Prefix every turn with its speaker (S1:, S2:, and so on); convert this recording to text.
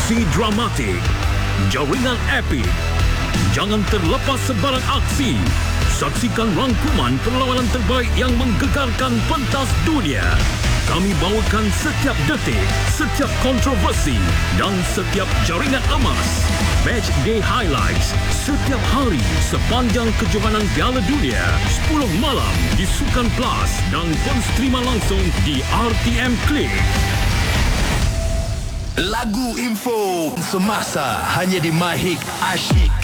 S1: Aksi dramatik, jaringan epik. Jangan terlepas sebarang aksi. Saksikan rangkuman perlawanan terbaik yang menggegarkan pentas dunia. Kami bawakan setiap detik, setiap kontroversi dan setiap jaringan emas. Match Day Highlights setiap hari sepanjang kejohanan Piala Dunia 10 malam di Sukan Plus dan pun streama langsung di RTM Klik.
S2: Lagu info semasa hanya di Mahik Asyik.